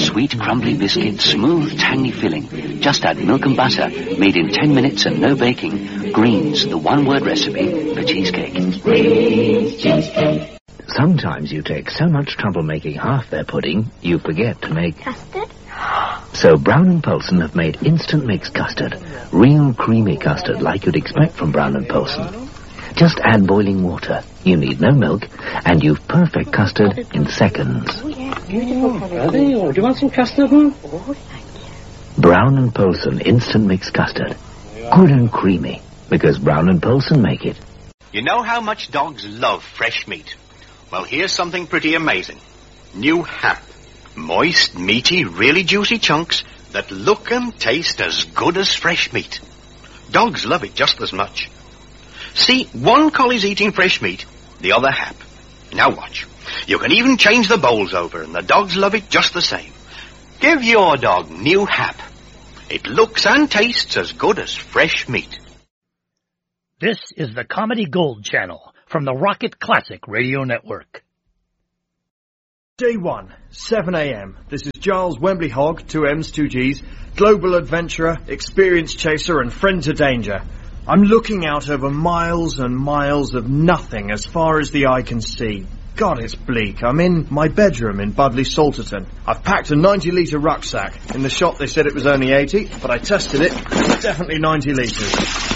Sweet, crumbly biscuit, smooth, tangy filling. Just add milk and butter, made in 10 minutes and no baking. Greens, the one-word recipe for cheesecake. Green's cheesecake. Sometimes you take so much trouble making half their pudding, you forget to make... Custard? So Brown & Poulsen have made instant mix custard. Real creamy custard like you'd expect from Brown & Poulsen. Just add boiling water. You need no milk, and you've perfect custard in seconds. Oh, yeah, beautiful colour. Do you want some custard, Mum? Oh, thank you. Brown & Poulsen instant mix custard. Good and creamy, because Brown & Poulsen make it. You know how much dogs love fresh meat? Well, here's something pretty amazing. New Hap. Moist, meaty, really juicy chunks that look and taste as good as fresh meat. Dogs love it just as much. See, one collie's eating fresh meat, the other Hap. Now watch. You can even change the bowls over, and the dogs love it just the same. Give your dog New Hap. It looks and tastes as good as fresh meat. This is the Comedy Gold Channel from the Rocket Classic Radio Network. Day 1, 7 a.m. This is Giles Wembley Hogg, 2 M's, 2 G's, global adventurer, experienced chaser, and friend to danger. I'm looking out over miles and miles of nothing as far as the eye can see. God, it's bleak. I'm in my bedroom in Budleigh Salterton. I've packed a 90-litre rucksack. In the shop they said it was only 80, but I tested it. It's definitely 90 litres.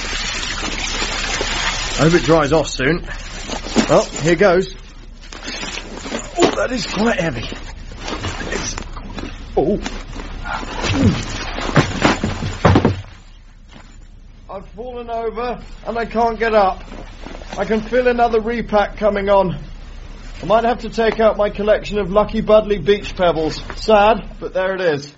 I hope it dries off soon. Well, here goes. Oh, that is quite heavy. I've fallen over and I can't get up. I can feel another repack coming on. I might have to take out my collection of Lucky Budleigh beach pebbles. Sad, but there it is.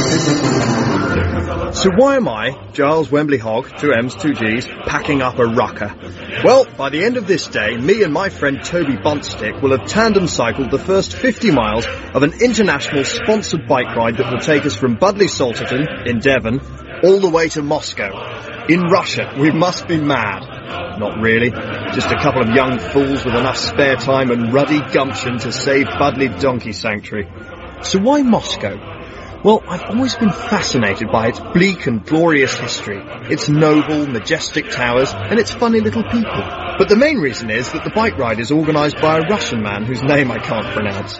So why am I, Giles Wembley Hogg, 2 M's, 2 G's, packing up a rucker? Well, by the end of this day, me and my friend Toby Buntstick will have tandem cycled the first 50 miles of an international sponsored bike ride that will take us from Budleigh Salterton, in Devon, all the way to Moscow. In Russia. We must be mad. Not really. Just a couple of young fools with enough spare time and ruddy gumption to save Budleigh Donkey Sanctuary. So why Moscow? Well, I've always been fascinated by its bleak and glorious history, its noble, majestic towers, and its funny little people. But the main reason is that the bike ride is organised by a Russian man whose name I can't pronounce.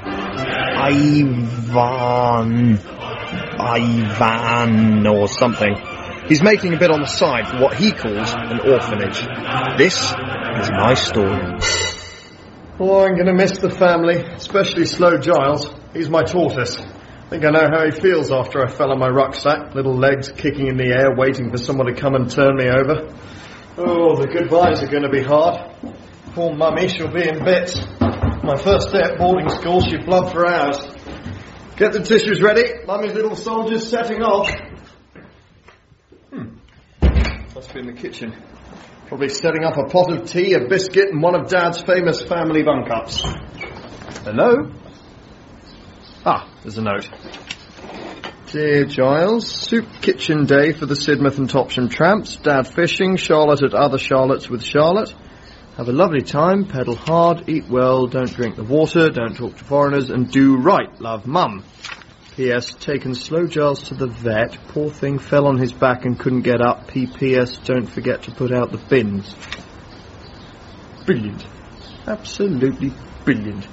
Ivan or something. He's making a bit on the side for what he calls an orphanage. This is my story. Oh, I'm going to miss the family, especially Slow Giles. He's my tortoise. I think I know how he feels after I fell on my rucksack, little legs kicking in the air, waiting for someone to come and turn me over. Oh, the goodbyes are going to be hard. Poor Mummy, she'll be in bits. My first day at boarding school, she blubbed for hours. Get the tissues ready. Mummy's little soldier's setting off. Must be in the kitchen. Probably setting up a pot of tea, a biscuit, and one of Dad's famous family bun cups. Hello? Ah, there's a note. Dear Giles, soup kitchen day for the Sidmouth and Topsham tramps. Dad fishing, Charlotte at other Charlottes with Charlotte. Have a lovely time, pedal hard, eat well, don't drink the water, don't talk to foreigners, and do right. Love, Mum. P.S. Taken Slow Giles to the vet. Poor thing fell on his back and couldn't get up. P.P.S. Don't forget to put out the bins. Brilliant. Absolutely brilliant.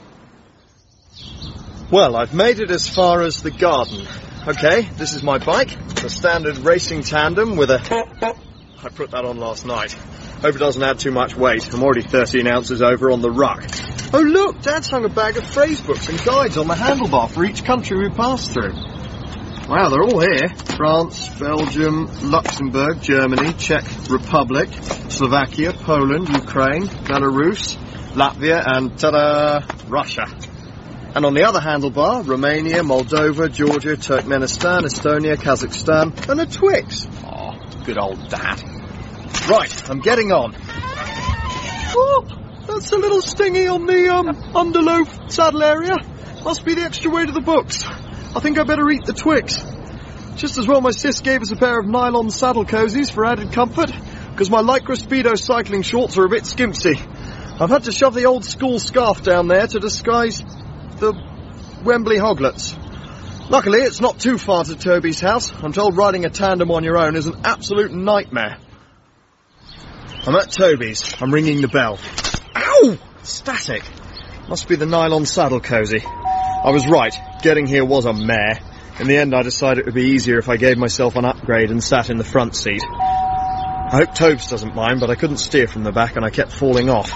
Well, I've made it as far as the garden. Okay, this is my bike. A standard racing tandem with a... I put that on last night. Hope it doesn't add too much weight. I'm already 13 ounces over on the ruck. Oh look, Dad's hung a bag of phrase books and guides on the handlebar for each country we pass through. Wow, they're all here. France, Belgium, Luxembourg, Germany, Czech Republic, Slovakia, Poland, Ukraine, Belarus, Latvia, and ta-da, Russia. And on the other handlebar, Romania, Moldova, Georgia, Turkmenistan, Estonia, Kazakhstan, and a Twix. Oh, good old Dad. Right, I'm getting on. Oh, that's a little stingy on the underloaf saddle area. Must be the extra weight of the books. I think I better eat the Twix. Just as well my sis gave us a pair of nylon saddle cozies for added comfort, because my Lycra Speedo cycling shorts are a bit skimpsy. I've had to shove the old school scarf down there to disguise the Wembley hoglets. Luckily, it's not too far to Toby's house. I'm told riding a tandem on your own is an absolute nightmare. I'm at Toby's. I'm ringing the bell. Ow! Static. Must be the nylon saddle cozy. I was right. Getting here was a mare. In the end, I decided it would be easier if I gave myself an upgrade and sat in the front seat. I hope Tobes doesn't mind, but I couldn't steer from the back and I kept falling off.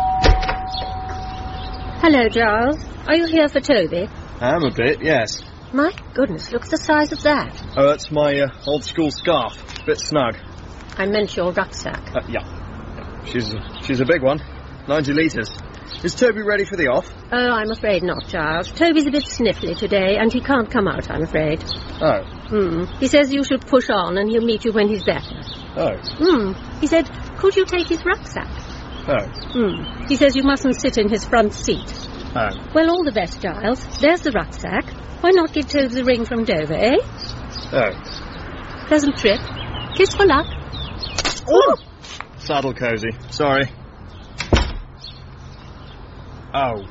Hello, Giles. Are you here for Toby? I am a bit, yes. My goodness, look at the size of that. Oh, that's my old school scarf. Bit snug. I meant your rucksack. Yeah. She's a big one. 90 litres. Is Toby ready for the off? Oh, I'm afraid not, Giles. Toby's a bit sniffly today, and he can't come out, I'm afraid. Oh. He says you should push on, and he'll meet you when he's better. Oh. He said, could you take his rucksack? Oh. He says you mustn't sit in his front seat. Oh. Well, all the best, Giles. There's the rucksack. Why not give Toby the ring from Dover, eh? Oh. Pleasant trip. Kiss for luck. Oh! Saddle cozy. Sorry. Oh.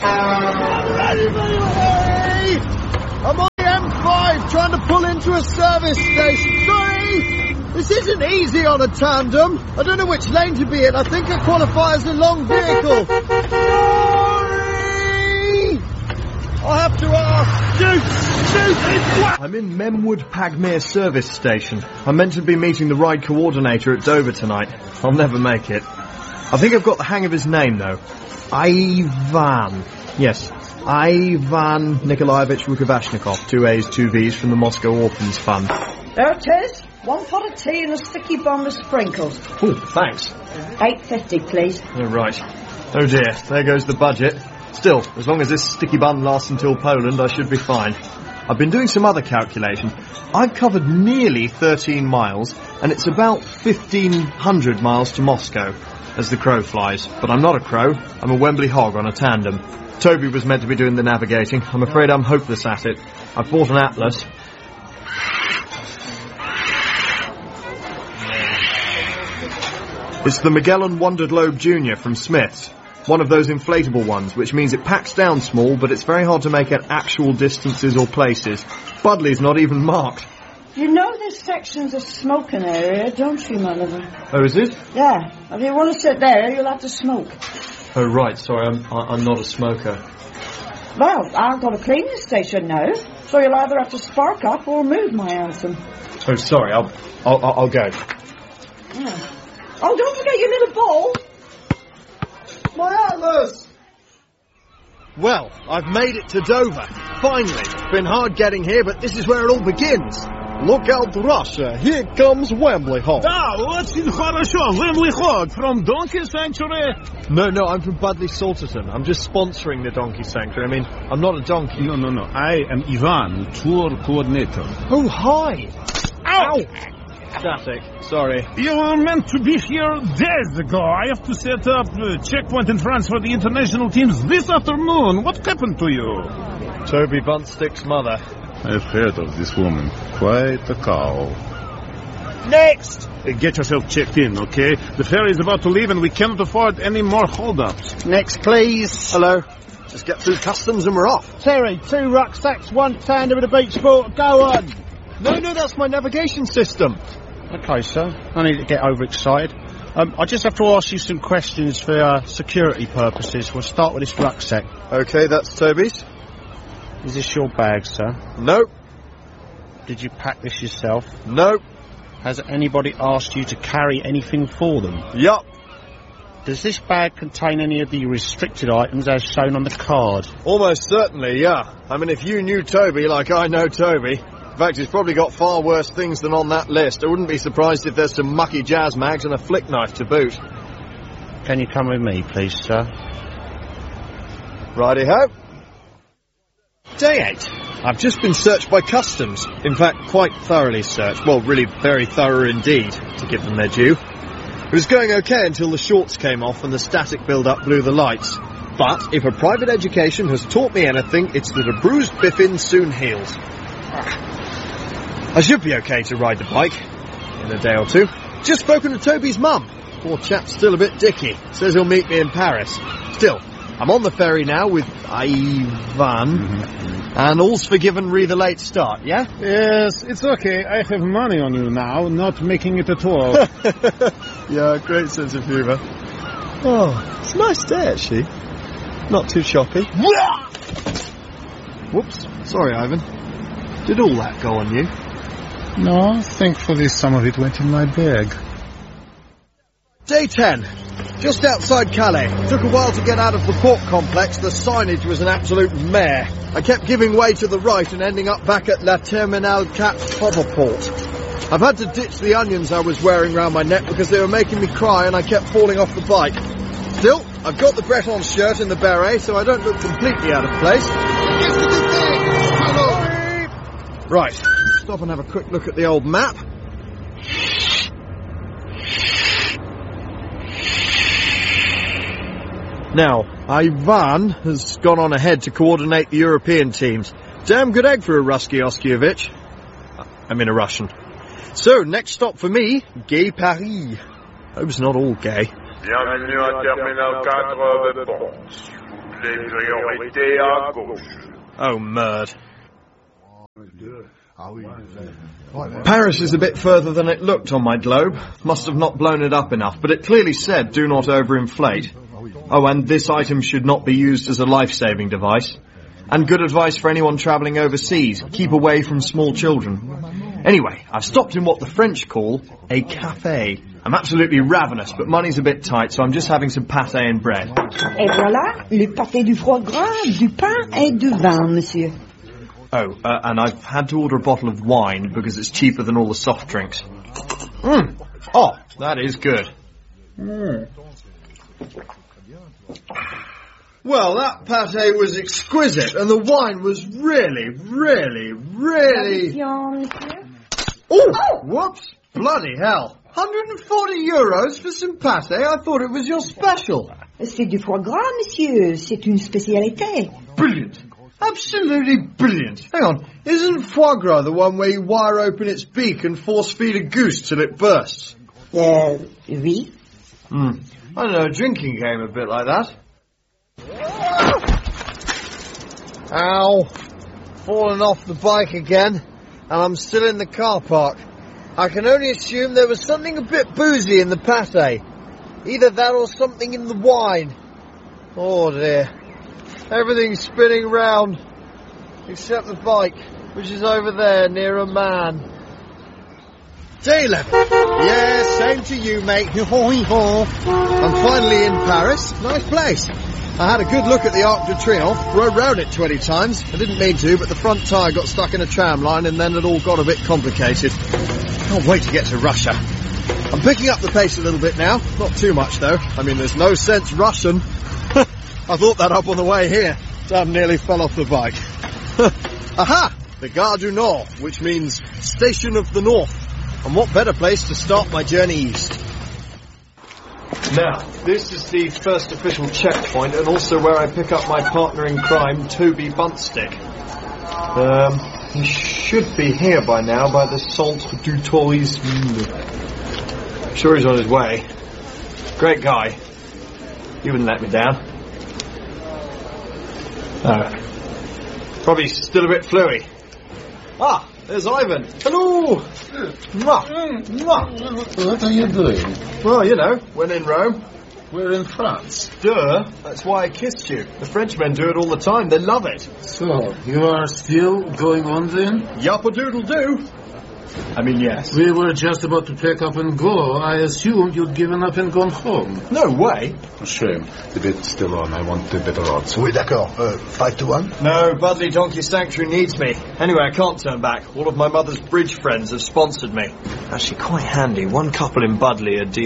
I'm on the M5 trying to pull into a service station. Sorry! This isn't easy on a tandem. I don't know which lane to be in. I think I qualify as a long vehicle. Sorry! I'll have to ask. Shoot! I'm in Memwood Pagmere service station. I'm meant to be meeting the ride coordinator at Dover tonight. I'll never make it. I think I've got the hang of his name, though. Ivan. Yes, Ivan Nikolaevich Rukavashnikov. 2 A's, 2 V's from the Moscow Orphans Fund. There it is. 1 pot of tea and a sticky bun with sprinkles. Oh, thanks. $8.50, please. Oh, right. Oh dear, there goes the budget. Still, as long as this sticky bun lasts until Poland, I should be fine. I've been doing some other calculation. I've covered nearly 13 miles, and it's about 1,500 miles to Moscow, as the crow flies. But I'm not a crow. I'm a Wembley hog on a tandem. Toby was meant to be doing the navigating. I'm afraid I'm hopeless at it. I've bought an atlas. It's the Magellan Wonder Globe Junior from Smith's. One of those inflatable ones, which means it packs down small, but it's very hard to make at actual distances or places. Budley's not even marked. You know this section's a smoking area, don't you, my lover? Oh, is it? Yeah. If you want to sit there, you'll have to smoke. Oh, right. Sorry, I'm not a smoker. Well, I've got a cleaning station now, so you'll either have to spark up or move my anthem. Oh, sorry. I'll go. Yeah. Oh, don't forget your little bowl. My atlas! Well, I've made it to Dover. Finally. It's been hard getting here, but this is where it all begins. Look out, Russia. Here comes Wembley Hog. Да, очень хорошо. Wembley Hog from Donkey Sanctuary. No, I'm from Budley Salterton. I'm just sponsoring the Donkey Sanctuary. I mean, I'm not a donkey. No. I am Ivan, tour coordinator. Oh, hi. Ow! Static. Sorry. You were meant to be here days ago. I have to set up a checkpoint in France for the international teams this afternoon. What happened to you? Toby Buntstick's mother. I've heard of this woman. Quite a cow. Next! Get yourself checked in, okay? The ferry is about to leave and we cannot afford any more hold-ups. Next, please. Hello. Just get through customs and we're off. Terry, 2 rucksacks, 1 tandem with a beach ball. Go on. No, that's my navigation system. Okay, sir. I need to get overexcited. I just have to ask you some questions for security purposes. We'll start with this rucksack. Okay, that's Toby's. Is this your bag, sir? Nope. Did you pack this yourself? Nope. Has anybody asked you to carry anything for them? Yup. Does this bag contain any of the restricted items as shown on the card? Almost certainly, yeah. I mean, if you knew Toby like I know Toby... In fact, he's probably got far worse things than on that list. I wouldn't be surprised if there's some mucky jazz mags and a flick knife to boot. Can you come with me, please, sir? Righty-ho. Day 8. I've just been searched by customs. In fact, quite thoroughly searched. Well, really very thorough indeed, to give them their due. It was going okay until the shorts came off and the static build-up blew the lights. But if a private education has taught me anything, it's that a bruised biffin soon heals. I should be okay to ride the bike in a day or two. Just spoken to Toby's mum. Poor chap's still a bit dicky. Says he'll meet me in Paris. Still, I'm on the ferry now with Ivan. And all's forgiven re the late start, yeah? Yes, it's okay. I have money on you now, not making it at all. Yeah, great sense of humour. Oh, it's a nice day, actually. Not too choppy. Whoops. Sorry, Ivan. Did all that go on you? No, thankfully some of it went in my bag. Day 10. Just outside Calais. Took a while to get out of the port complex. The signage was an absolute mare. I kept giving way to the right and ending up back at La Terminale 4 hoverport. I've had to ditch the onions I was wearing round my neck because they were making me cry and I kept falling off the bike. Still, I've got the Breton shirt and the beret, so I don't look completely out of place. Right, stop and have a quick look at the old map. Now, Ivan has gone on ahead to coordinate the European teams. Damn good egg for a Rusky Oskievich. I mean a Russian. So, next stop for me, Gay Paris. Hope it's not all gay. Bienvenue à Terminal 4 de Pont. Les priorités à gauche. Oh, merd. Paris is a bit further than it looked on my globe. Must have not blown it up enough, but it clearly said do not overinflate. Oh, and this item should not be used as a life-saving device. And good advice for anyone travelling overseas. Keep away from small children. Anyway, I've stopped in what the French call a café. I'm absolutely ravenous, but money's a bit tight, so I'm just having some pâté and bread. Et voilà, le pâté du foie gras, du pain et du vin, monsieur. Oh, and I've had to order a bottle of wine because it's cheaper than all the soft drinks. Oh, that is good. Well, that pâté was exquisite, and the wine was really... Oh, whoops, bloody hell. 140 euros for some pâté? I thought it was your special. C'est du foie gras, monsieur. C'est une spécialité. Brilliant. Absolutely brilliant. Hang on, isn't foie gras the one where you wire open its beak and force feed a goose till it bursts? Oui. I don't know, a drinking game a bit like that. Ow. Fallen off the bike again, and I'm still in the car park. I can only assume there was something a bit boozy in the pâté. Either that or something in the wine. Oh dear. Everything's spinning round, except the bike, which is over there near a man. Day 11. Yeah, same to you, mate. I'm finally in Paris. Nice place. I had a good look at the Arc de Triomphe, rode round it 20 times. I didn't mean to, but the front tyre got stuck in a tram line and then it all got a bit complicated. Can't wait to get to Russia. I'm picking up the pace a little bit now. Not too much, though. I mean, there's no sense rushing. I thought that up on the way here. Damn nearly fell off the bike. Aha! The Gare du Nord, which means Station of the North. And what better place to start my journey east? Now, this is the first official checkpoint and also where I pick up my partner in crime, Toby Buntstick. He should be here by now by the Centre du Tourisme. I'm sure he's on his way. Great guy. He wouldn't let me down. Probably still a bit fluey. Ah, there's Ivan. Hello. What are you doing? Well, you know, when in Rome. We're in France. Duh, that's why I kissed you. The Frenchmen do it all the time, they love it. So, you are still going on then? Yup-a-doodle-doo. I mean, yes. We were just about to pack up and go. I assumed you'd given up and gone home. No way. Shame. The bet's still on. I want the better odds. Oui, d'accord. 5-1? No, Budley Donkey Sanctuary needs me. Anyway, I can't turn back. All of my mother's bridge friends have sponsored me. Actually, quite handy. One couple in Budley are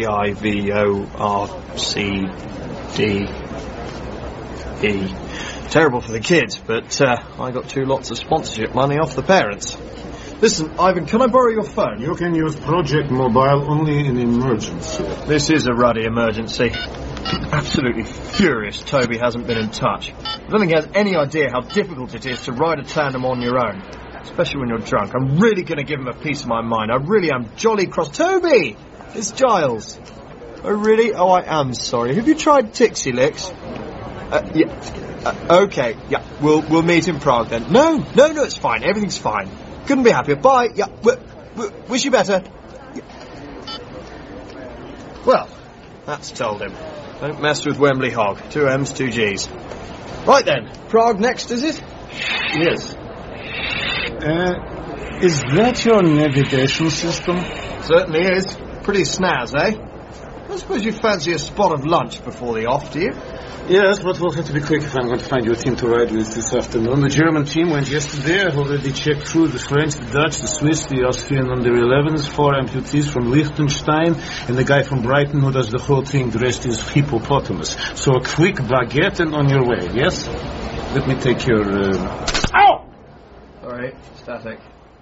DIVORCDE. Terrible for the kids, but I got 2 lots of sponsorship money off the parents. Listen, Ivan, can I borrow your phone? You can use Project Mobile only in emergency. This is a ruddy emergency. Absolutely furious Toby hasn't been in touch. I don't think he has any idea how difficult it is to ride a tandem on your own. Especially when you're drunk. I'm really going to give him a piece of my mind. I really am jolly cross. Toby! It's Giles. Oh, really? Oh, I am sorry. Have you tried Tixie Licks? Yeah. Okay, yeah, we'll meet in Prague then. No, it's fine. Everything's fine. Couldn't be happier. Bye. Yeah, wish you better. Yeah. Well, that's told him. Don't mess with Wembley Hog. 2 M's, 2 G's. Right then, Prague next, is it? Yes. Is that your navigation system? Certainly is. Pretty snaz, eh? I suppose you fancy a spot of lunch before the off, do you? Yes, but we'll have to be quick if I'm going to find you a team to ride with this afternoon. The German team went yesterday. I've already checked through the French, the Dutch, the Swiss, the Austrian under-11s, 4 amputees from Liechtenstein, and the guy from Brighton who does the whole thing dressed as hippopotamus. So a quick baguette and on your way, yes? Let me take your... Ow! Sorry, static.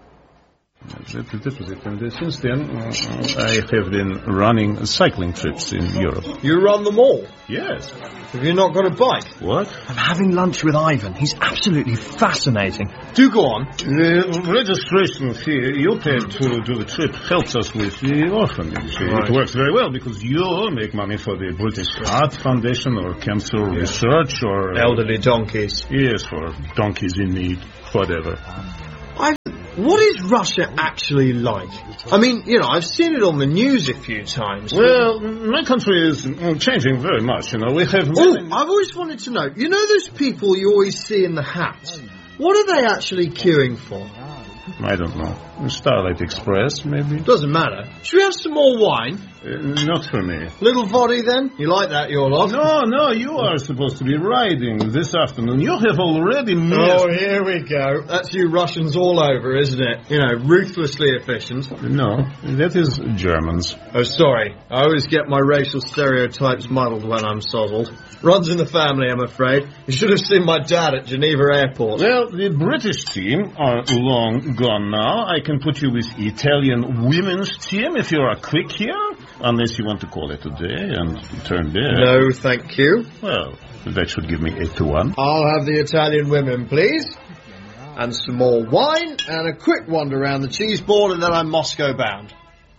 That was it. And since then, I have been running cycling trips in Europe. You run them all? Yes. Have you not got a bike? What? I'm having lunch with Ivan. He's absolutely fascinating. Do go on. The registration fee you paid to do the trip helps us with the orphanage. Right. It works very well because you make money for the British Heart Foundation or Cancer Research or... elderly donkeys. Yes, for donkeys in need, whatever. What is Russia actually like? I mean, I've seen it on the news a few times. Well, my country is changing very much, We have... I've always wanted to know. You know those people you always see in the hats? What are they actually queuing for? I don't know. Starlight Express, maybe? Doesn't matter. Should we have some more wine? Not for me. Little voddy, then? You like that, your lot? No, you are supposed to be riding this afternoon. You have already missed... Oh, here we go. That's you Russians all over, isn't it? Ruthlessly efficient. No, that is Germans. Oh, sorry. I always get my racial stereotypes muddled when I'm sozzled. Runs in the family, I'm afraid. You should have seen my dad at Geneva Airport. Well, the British team are long gone now. I can put you with Italian women's team if you are quick here. Unless you want to call it a day and turn there. No, thank you. Well, that should give me 8-1. I'll have the Italian women, please. And some more wine and a quick wander around the cheese board and then I'm Moscow bound.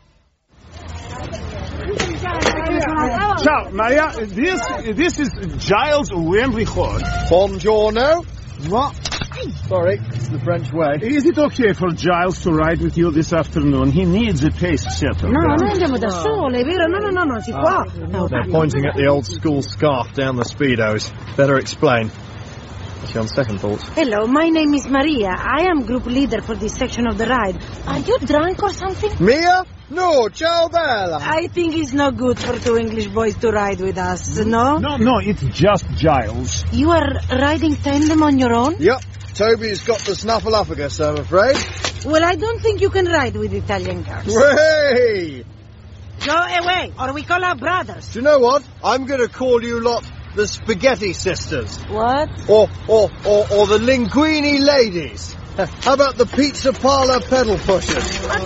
Ciao, Maria. This is Giles Wembley Hall. Buongiorno. What? Sorry, it's the French way. Is it okay for Giles to ride with you this afternoon? He needs a pace setter. No, noi andiamo da sole, vero? No, non si può. They're pointing at the old school scarf down the Speedos. Better explain. Actually, on second thoughts. Hello, my name is Maria. I am group leader for this section of the ride. Are you drunk or something? Mia? No, ciao bella. I think it's not good for 2 English boys to ride with us, no? No, it's just Giles. You are riding tandem on your own? Yep. Toby's got the snuffleupagus, I'm afraid. Well, I don't think you can ride with Italian girls. Hey! Go away, or we call our brothers. Do you know what? I'm going to call you lot the Spaghetti Sisters. What? Or the Linguini Ladies. How about the Pizza Parlor Pedal Pushers? How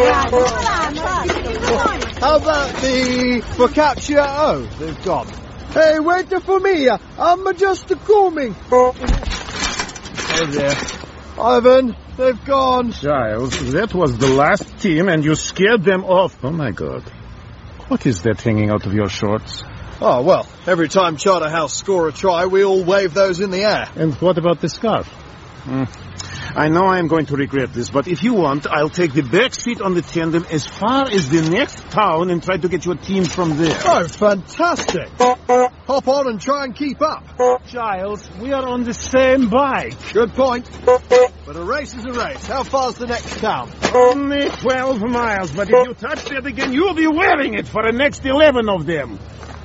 about the Focaccia? They've gone. Hey, wait for me. I'm just coming. Oh dear. Ivan, they've gone. Giles, that was the last team and you scared them off. Oh my God. What is that hanging out of your shorts? Oh, well, every time Charterhouse score a try, we all wave those in the air. And what about the scarf? I know I'm going to regret this, but if you want, I'll take the back seat on the tandem as far as the next town and try to get you a team from there. Oh, fantastic. Hop on and try and keep up. Giles, we are on the same bike. Good point. But a race is a race. How far's the next town? Only 12 miles, but if you touch that again, you'll be wearing it for the next 11 of them.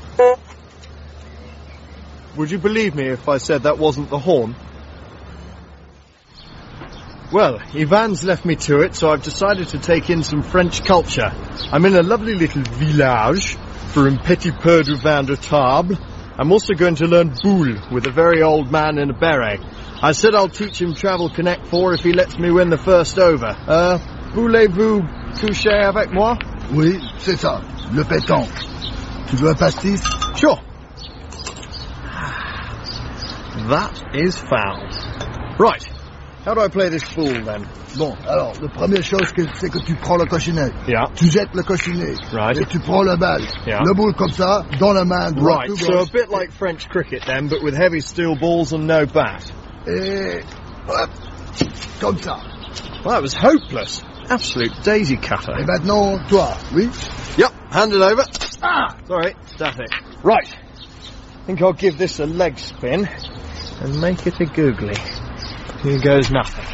Would you believe me if I said that wasn't the horn? Well, Ivan's left me to it, so I've decided to take in some French culture. I'm in a lovely little village for un petit peu du vin de table. I'm also going to learn boule with a very old man in a beret. I said I'll teach him Travel Connect 4 if he lets me win the first over. Voulez-vous coucher avec moi? Oui, c'est ça, le pétanque. Tu veux un pastis? Sure. That is foul. Right. How do I play this fool, then? Bon, alors, la première chose, c'est que tu prends le cochinet. Yeah. Tu jettes le cochinet. Right. Et tu prends la balle. Yeah. Le boule comme ça, dans la main droite. Right, so a bit like French cricket, then, but with heavy steel balls and no bat. Et... hop, comme ça. Well, that was hopeless. Absolute daisy cutter. Et maintenant, toi, oui? Yep, hand it over. Ah! Sorry, static. Right. I think I'll give this a leg spin and make it a googly. Here goes nothing.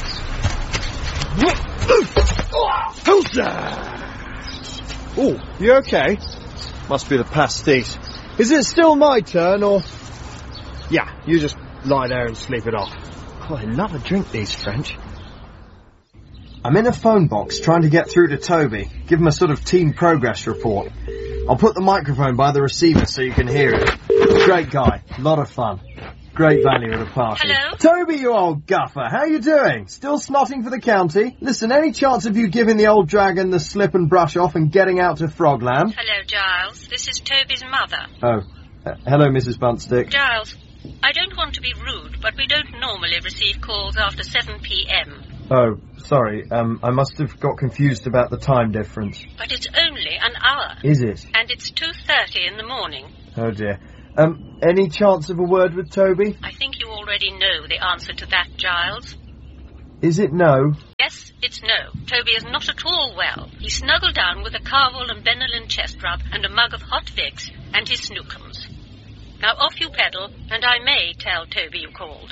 Oh, you okay? Must be the pastis. Is it still my turn, or...? Yeah, you just lie there and sleep it off. Oh, they love a drink, these French. I'm in a phone box trying to get through to Toby, give him a sort of team progress report. I'll put the microphone by the receiver so you can hear it. Great guy, lot of fun. Great value at a party. Hello? Toby, you old guffer, how you doing? Still snotting for the county? Listen, any chance of you giving the old dragon the slip and brush off and getting out to Frogland? Hello, Giles. This is Toby's mother. Oh, hello, Mrs. Buntstick. Giles, I don't want to be rude, but we don't normally receive calls after 7 p.m. Oh, sorry, I must have got confused about the time difference. But it's only an hour. Is it? And it's 2:30 in the morning. Oh dear. Any chance of a word with Toby? I think you already know the answer to that, Giles. Is it no? Yes, it's no. Toby is not at all well. He's snuggled down with a Carvol and Benylin chest rub and a mug of hot Vicks and his snookums. Now off you pedal, and I may tell Toby you called.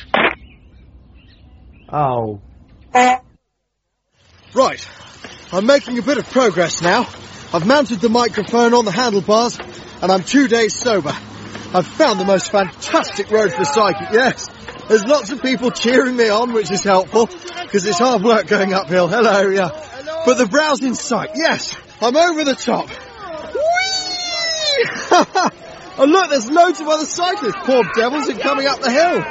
Oh. Right. I'm making a bit of progress now. I've mounted the microphone on the handlebars, and I'm 2 days sober. I've found the most fantastic road for psychic, yes. There's lots of people cheering me on, which is helpful, because it's hard work going uphill. Hello, yeah. But the brow's in sight, yes. I'm over the top. Whee! Oh, look, there's loads of other cyclists. Poor devils are coming up the hill.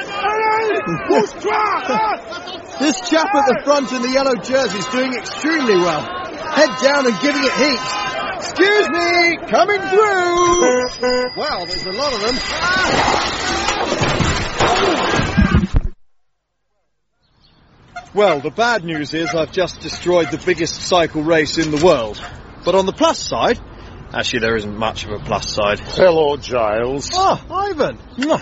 This chap at the front in the yellow jersey's doing extremely well. Head down and giving it heaps. Excuse me, coming through. Well, there's a lot of them. Well, the bad news is I've just destroyed the biggest cycle race in the world. But on the plus side, actually there isn't much of a plus side. Hello, Giles. Ah, Ivan.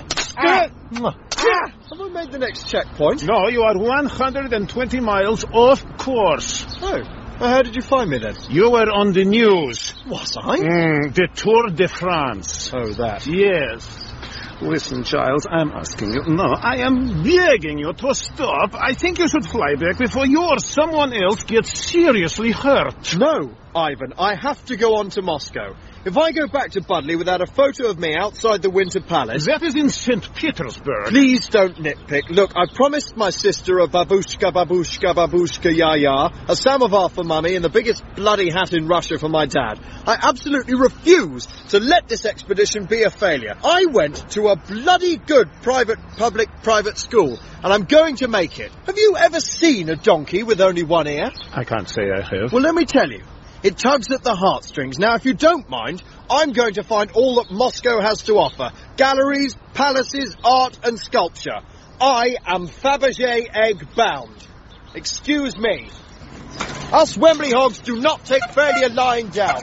Have I made the next checkpoint? No, you are 120 miles off course. Oh. Well, how did you find me then? You were on the news. Was I? The Tour de France. Oh, that. Yes. Listen, Giles, I'm asking you. No, I am begging you to stop. I think you should fly back before you or someone else gets seriously hurt. No, Ivan, I have to go on to Moscow. If I go back to Budley without a photo of me outside the Winter Palace... That is in St. Petersburg. Please don't nitpick. Look, I promised my sister a babushka, ya-ya, a samovar for mummy, and the biggest bloody hat in Russia for my dad. I absolutely refuse to let this expedition be a failure. I went to a bloody good public-private school, and I'm going to make it. Have you ever seen a donkey with only one ear? I can't say I have. Well, let me tell you. It tugs at the heartstrings. Now, if you don't mind, I'm going to find all that Moscow has to offer. Galleries, palaces, art and sculpture. I am Fabergé egg bound. Excuse me. Us Wembley hogs do not take failure lying down.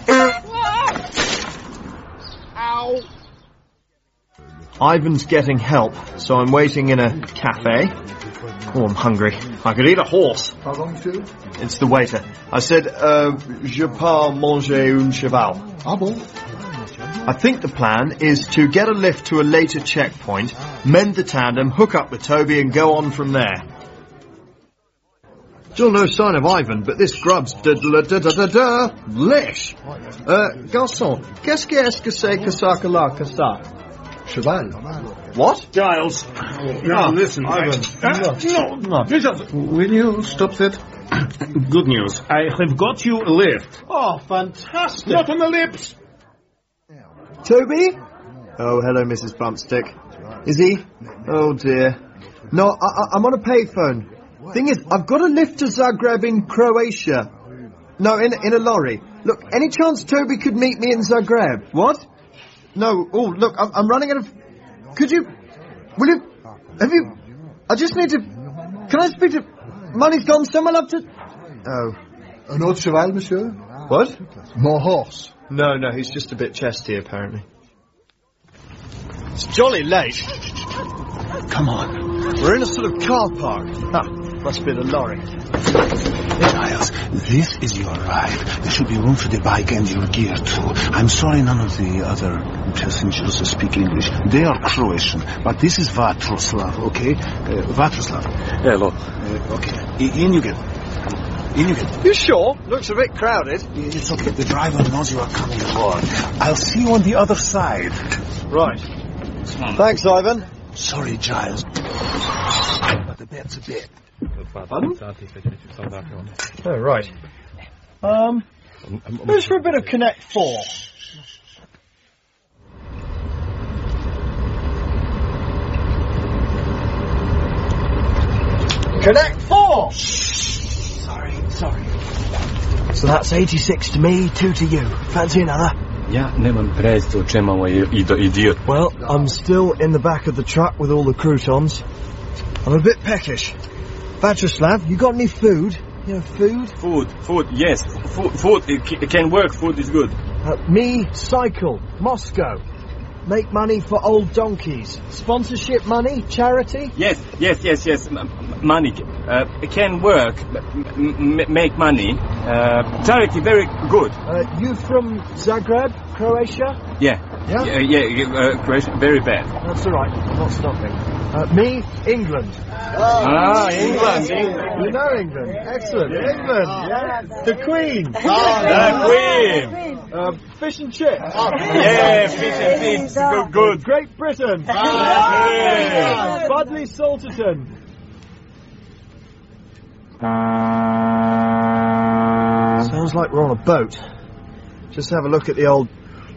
Ow. Ivan's getting help, so I'm waiting in a cafe. Oh, I'm hungry. I could eat a horse. It's the waiter. I said, je pas manger un cheval. Ah bon? I think the plan is to get a lift to a later checkpoint, mend the tandem, hook up with Toby and go on from there. Still no sign of Ivan, but this grub's lish. Garçon, qu'est-ce que c'est que ça que là, que ça? Cheval. What? Giles. No, listen. Ivan. No. Will you stop that? Good news. I have got you a lift. Oh, fantastic. Not on the lips. Toby? Oh, hello, Mrs. Bumpstick. Is he? Oh, dear. No, I'm on a payphone. Thing is, I've got a lift to Zagreb in Croatia. No, in a lorry. Look, any chance Toby could meet me in Zagreb? What? No, oh, look, I'm running out of... Could you... Will you... Have you... I just need to... Can I speak to... Money's gone somewhere up to... Oh. An autre cheval, monsieur? What? More horse. No, he's just a bit chesty, apparently. It's jolly late. Come on. We're in a sort of car park. Must be the lorry. Giles, this is your ride. There should be room for the bike and your gear, too. I'm sorry none of the other passengers speak English. They are Croatian, but this is Vatroslav, okay? Vatroslav. Hello. Okay. In you get. You sure? Looks a bit crowded. It's okay. The driver knows you are coming aboard. I'll see you on the other side. Right. Thanks, Ivan. Sorry, Giles. But the bed's a bit. Pardon? Oh, right. Who's for a bit of Connect 4? Connect 4! Sorry. So that's 86 to me, 2 to you. Fancy another? Ja nemam predstavu o čemu ovo je idiot. Well, I'm still in the back of the truck with all the croutons. I'm a bit peckish. Vatroslav, you got any food? You know, food? Food, yes. Food, it can work. Food is good. Me, cycle, Moscow. Make money for old donkeys. Sponsorship money, charity? Yes. Money can work. Make money. Charity, very good. You from Zagreb, Croatia? Yeah, Croatia, very bad. That's all right. I'm not stopping. Me, England. England. You know England. Excellent. England. Yeah. The Queen. The Queen. Fish and chips. Yeah, fish and chips. Good. Great Britain. Budley Salterton. Sounds like we're on a boat. Just have a look at the old...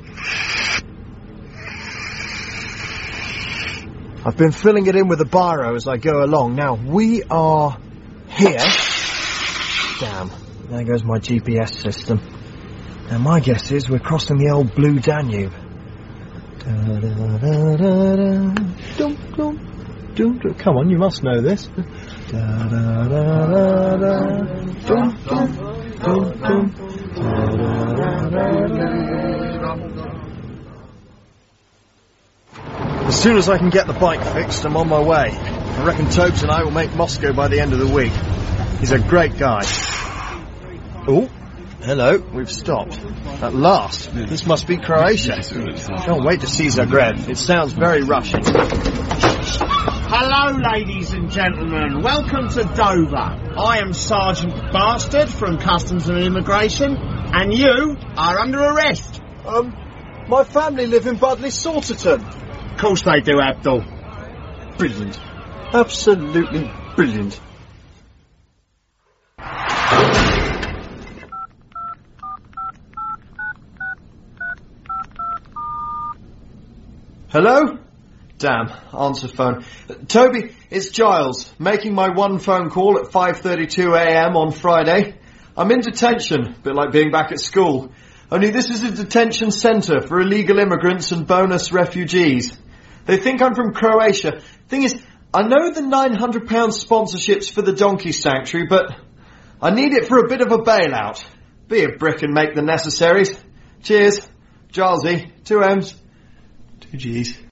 I've been filling it in with the biro as I go along. Now, we are here. Damn, there goes my GPS system. Now, my guess is we're crossing the old Blue Danube. Come on, you must know this. As soon as I can get the bike fixed, I'm on my way. I reckon Tobes and I will make Moscow by the end of the week. He's a great guy. Oh, hello, we've stopped. At last, this must be Croatia. Can't wait to see Zagreb. It sounds very Russian. Hello, ladies and gentlemen. Welcome to Dover. I am Sergeant Bastard from Customs and Immigration, and you are under arrest. My family live in Budley Salterton. Of course they do, Abdul. Brilliant. Absolutely brilliant. Hello? Damn, answer phone. Toby, it's Giles, making my one phone call at 5:32 a.m. on Friday. I'm in detention, a bit like being back at school. Only this is a detention centre for illegal immigrants and bonus refugees. They think I'm from Croatia. Thing is, I know the £900 sponsorships for the donkey sanctuary, but I need it for a bit of a bailout. Be a brick and make the necessaries. Cheers. Gilesy, 2 M's, 2 G's.